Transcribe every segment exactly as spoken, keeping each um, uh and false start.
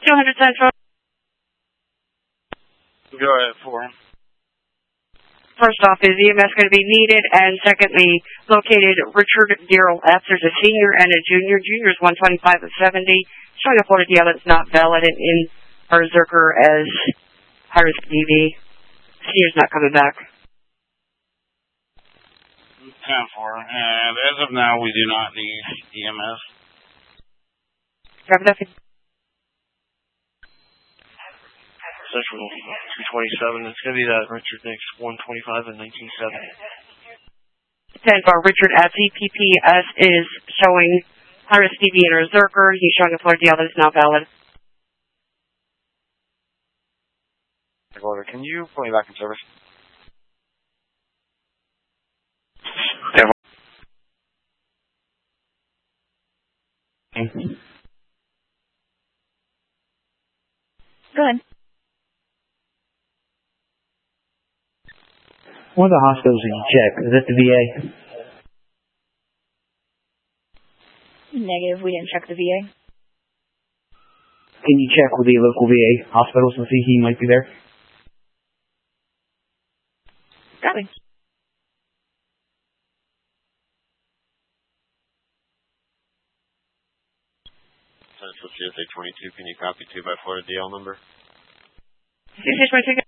two hundred Central. Go ahead for him. First off, is E M S going to be needed? And secondly, located Richard Daryl F. There's a senior and a junior. Junior is one twenty-five of seventy. Showing a Florida D L that's not valid and in Berserker as high-risk D V. Senior's not coming back. ten four. And as of now, we do not need E M S. Grab nothing. Central two twenty-seven. It's going to be that Richard Nix one twenty-five and nineteen seventy. ten four. Richard at C P P S is showing high-risk D V in Berserker. He's showing a Florida D L that is not valid. Can you put me back in service? Good. One of the hospitals that you check, is that the V A? Negative, we didn't check the V A. Can you check with the local V A hospitals and see he might be there? Copy. Central C S A twenty-two, can you copy two by Florida D L number? C S A twenty-two.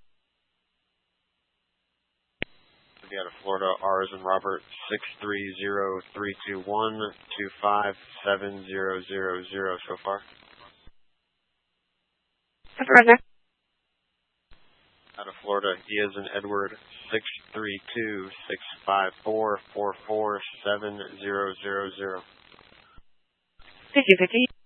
We got a Florida R as in Robert six three zero three two one two five seven zero zero zero so far. That's right there. Out of Florida, E as in Edward six three two six five four four four seven zero zero zero. fifty fifty.